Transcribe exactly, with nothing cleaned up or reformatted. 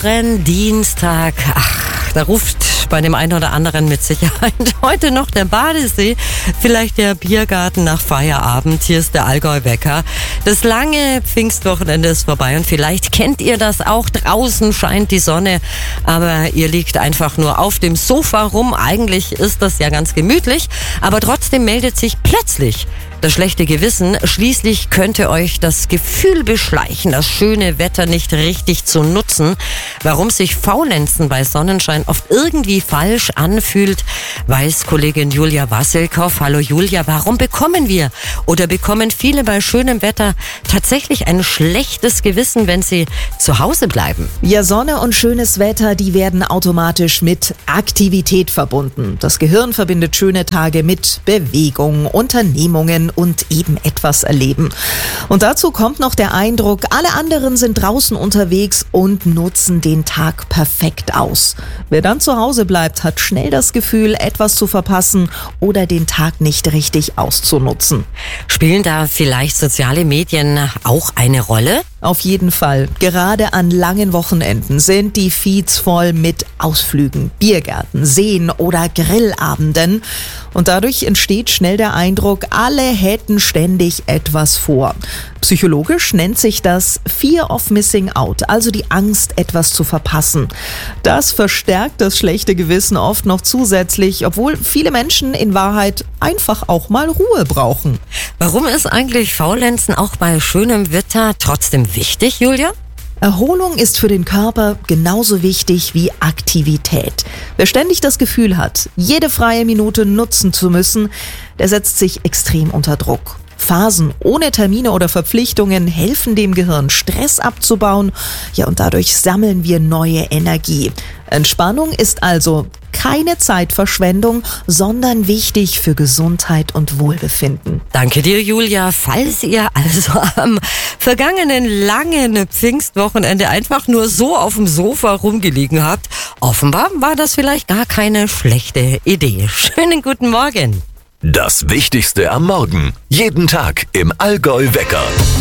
Dienstag. Ach, da ruft bei dem einen oder anderen mit Sicherheit heute noch der Badesee, vielleicht der Biergarten nach Feierabend. Hier ist der Allgäu-Wecker. Das lange Pfingstwochenende ist vorbei und vielleicht kennt ihr das auch. Draußen scheint die Sonne, aber ihr liegt einfach nur auf dem Sofa rum. Eigentlich ist das ja ganz gemütlich, aber trotzdem meldet sich plötzlich das schlechte Gewissen. Schließlich könnte euch das Gefühl beschleichen, das schöne Wetter nicht richtig zu nutzen. Warum sich Faulenzen bei Sonnenschein oft irgendwie falsch anfühlt, weiß Kollegin Julia Wassilkow. Hallo Julia, warum bekommen wir oder bekommen viele bei schönem Wetter tatsächlich ein schlechtes Gewissen, wenn sie zu Hause bleiben? Ja, Sonne und schönes Wetter, die werden automatisch mit Aktivität verbunden. Das Gehirn verbindet schöne Tage mit Bewegung, Unternehmungen und eben etwas erleben. Und dazu kommt noch der Eindruck, alle anderen sind draußen unterwegs und nutzen den Tag perfekt aus. Wer dann zu Hause bleibt, hat schnell das Gefühl, etwas zu verpassen oder den Tag nicht richtig auszunutzen. Spielen da vielleicht soziale Medien auch eine Rolle? Auf jeden Fall. Gerade an langen Wochenenden sind die Feeds voll mit Ausflügen, Biergärten, Seen oder Grillabenden. Und dadurch entsteht schnell der Eindruck, alle hätten ständig etwas vor. Psychologisch nennt sich das Fear of Missing Out, also die Angst, etwas zu verpassen. Das verstärkt das schlechte Gewissen oft noch zusätzlich, obwohl viele Menschen in Wahrheit einfach auch mal Ruhe brauchen. Warum ist eigentlich Faulenzen auch bei schönem Wetter trotzdem wichtig, Julia? Erholung ist für den Körper genauso wichtig wie Aktivität. Wer ständig das Gefühl hat, jede freie Minute nutzen zu müssen, der setzt sich extrem unter Druck. Phasen ohne Termine oder Verpflichtungen helfen dem Gehirn, Stress abzubauen. Ja, und dadurch sammeln wir neue Energie. Entspannung ist also keine Zeitverschwendung, sondern wichtig für Gesundheit und Wohlbefinden. Danke dir, Julia. Falls ihr also am vergangenen langen Pfingstwochenende einfach nur so auf dem Sofa rumgelegen habt, offenbar war das vielleicht gar keine schlechte Idee. Schönen guten Morgen. Das Wichtigste am Morgen. Jeden Tag im Allgäu-Wecker.